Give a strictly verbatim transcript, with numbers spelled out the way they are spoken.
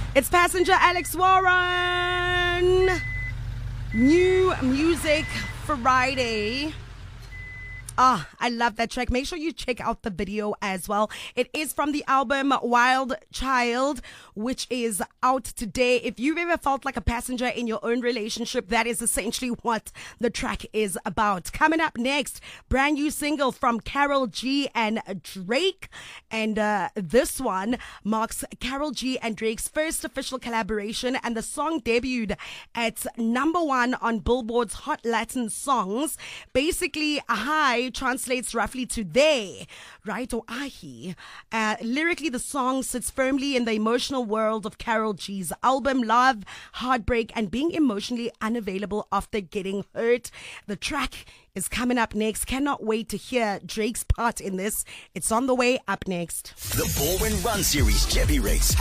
It's Passenger Alex Warren. New music Friday. Ah, I love that track. Make sure you check out the video as well. It is from the album Wild Child, which is out today. If you've ever felt like a passenger in your own relationship, that is essentially what the track is about. Coming up next, brand new single from Karol G and Drake. And uh, this one marks Karol G and Drake's first official collaboration. And the song debuted at number one on Billboard's Hot Latin Songs. Basically, Ahai translates roughly to they, right, or ahi. Uh, lyrically, the song sits firmly in the emotional world of Karol G's album, love, heartbreak, and being emotionally unavailable after getting hurt. The track is coming up next. Cannot wait to hear Drake's part in this. It's on the way up next. The Baldwin Run Series Jeppy Race.